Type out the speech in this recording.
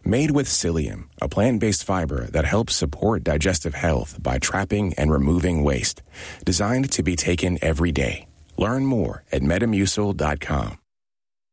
Made with psyllium, a plant-based fiber that helps support digestive health by trapping and removing waste. Designed to be taken every day. Learn more at Metamucil.com.